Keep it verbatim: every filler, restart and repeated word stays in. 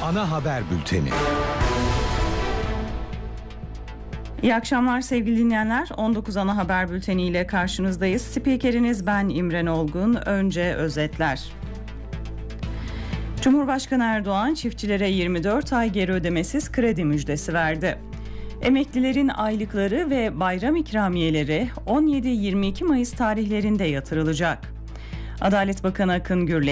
Ana haber bülteni. İyi akşamlar sevgili dinleyenler. on dokuz ana haber bülteni ile karşınızdayız. Spikeriniz ben İmren Olgun. Önce özetler. Cumhurbaşkanı Erdoğan çiftçilere yirmi dört ay geri ödemesiz kredi müjdesi verdi. Emeklilerin aylıkları ve bayram ikramiyeleri on yedi yirmi iki Mayıs tarihlerinde yatırılacak. Adalet Bakanı Akın Gürlek